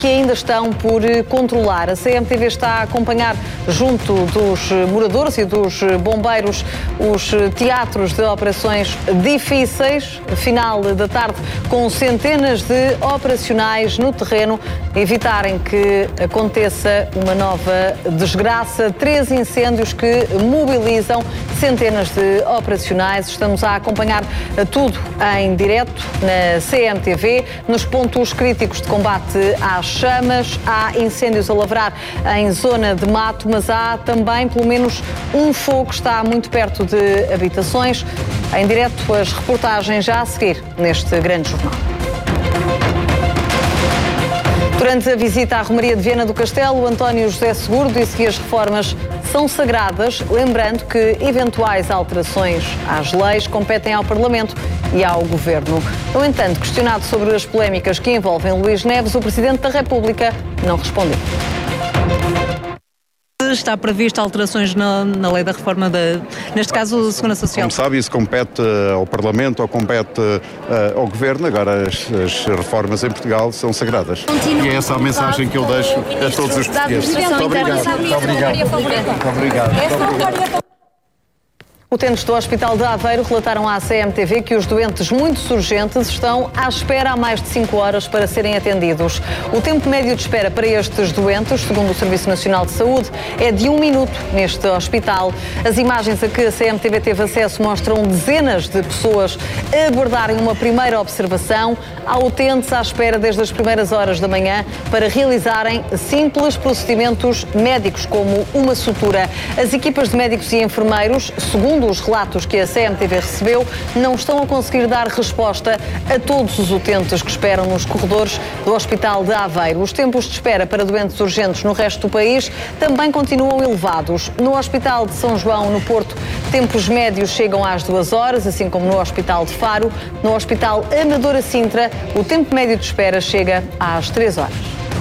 que ainda estão por controlar. A CMTV está a acompanhar, junto dos moradores e dos bombeiros, os teatros de operações difíceis. Final da tarde, com centenas de operacionais no terreno, evitarem que aconteça uma nova desgraça. 3 incêndios que mobilizam centenas de operacionais. Estamos a acompanhar tudo em direto na CMTV, nos pontos críticos de combate às chamas. Há incêndios a lavrar em zona de mato, mas há também pelo menos um fogo que está muito perto de habitações. Em direto, as reportagens já a seguir neste grande jornal. Durante a visita à Romaria de Viana do Castelo, António José Seguro disse que as reformas são sagradas, lembrando que eventuais alterações às leis competem ao Parlamento e ao Governo. No entanto, questionado sobre as polémicas que envolvem Luís Neves, o Presidente da República não respondeu. Está prevista alterações na lei da reforma, neste caso, da Segurança Social? Como sabe, isso compete ao Parlamento ou compete ao Governo. Agora, as reformas em Portugal são sagradas. E é essa a mensagem que eu deixo a todos os portugueses. Muito obrigado. Utentes do Hospital de Aveiro relataram à CMTV que os doentes muito urgentes estão à espera há mais de 5 horas para serem atendidos. O tempo médio de espera para estes doentes, segundo o Serviço Nacional de Saúde, é de 1 minuto neste hospital. As imagens a que a CMTV teve acesso mostram dezenas de pessoas a aguardarem uma primeira observação. Há utentes à espera desde as primeiras horas da manhã para realizarem simples procedimentos médicos, como uma sutura. As equipas de médicos e enfermeiros, segundo os relatos que a CMTV recebeu, não estão a conseguir dar resposta a todos os utentes que esperam nos corredores do Hospital de Aveiro. Os tempos de espera para doentes urgentes no resto do país também continuam elevados. No Hospital de São João, no Porto, tempos médios chegam às 2 horas, assim como no Hospital de Faro. No Hospital Amadora Sintra, o tempo médio de espera chega às 3 horas.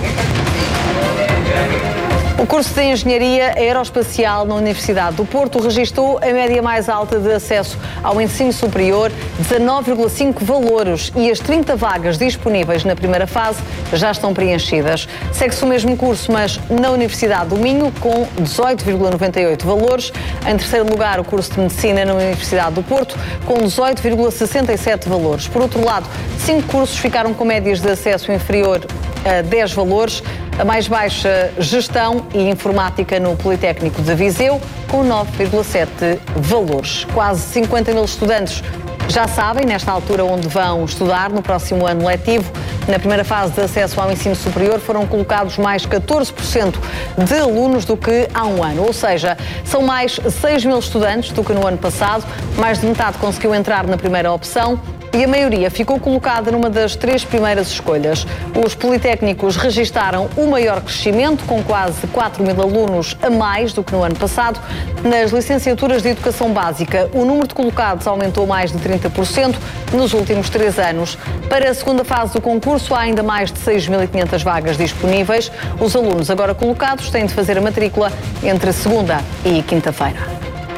O curso de Engenharia Aeroespacial na Universidade do Porto registrou a média mais alta de acesso ao ensino superior, 19,5 valores, e as 30 vagas disponíveis na primeira fase já estão preenchidas. Segue-se o mesmo curso, mas na Universidade do Minho, com 18,98 valores. Em terceiro lugar, o curso de Medicina na Universidade do Porto, com 18,67 valores. Por outro lado, 5 cursos ficaram com médias de acesso inferior a 10 valores. A mais baixa, Gestão e Informática no Politécnico de Viseu, com 9,7 valores. Quase 50 mil estudantes já sabem, nesta altura, onde vão estudar no próximo ano letivo. Na primeira fase de acesso ao ensino superior foram colocados mais 14% de alunos do que há um ano. Ou seja, são mais 6 mil estudantes do que no ano passado. Mais de metade conseguiu entrar na primeira opção e a maioria ficou colocada numa das 3 primeiras escolhas. Os politécnicos registaram o maior crescimento, com quase 4 mil alunos a mais do que no ano passado. Nas licenciaturas de Educação Básica, o número de colocados aumentou mais de 30% nos últimos 3 anos. Para a segunda fase do concurso, há ainda mais de 6.500 vagas disponíveis. Os alunos agora colocados têm de fazer a matrícula entre segunda e quinta-feira.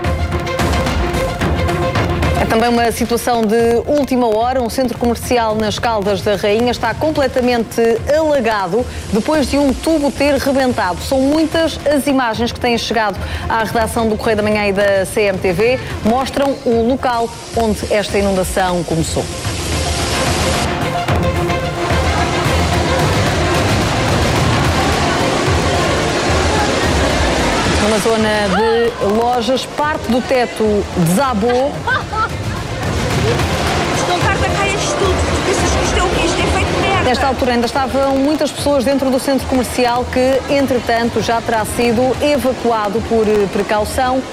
É também uma situação de última hora. Um centro comercial nas Caldas da Rainha está completamente alagado depois de um tubo ter rebentado. São muitas as imagens que têm chegado à redação do Correio da Manhã e da CMTV. Mostram o local onde esta inundação começou. Numa zona de lojas, parte do teto desabou. Nesta altura ainda estavam muitas pessoas dentro do centro comercial que, entretanto, já terá sido evacuado por precaução.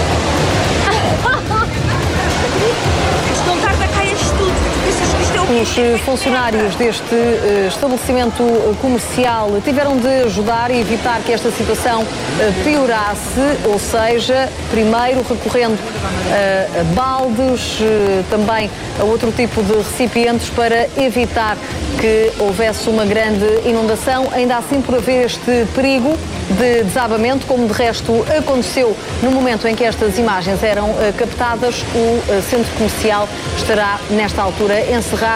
Os funcionários deste estabelecimento comercial tiveram de ajudar e evitar que esta situação piorasse, ou seja, primeiro recorrendo a baldes, também a outro tipo de recipientes para evitar que houvesse uma grande inundação, ainda assim por haver este perigo de desabamento, como de resto aconteceu no momento em que estas imagens eram captadas. O centro comercial estará nesta altura encerrado.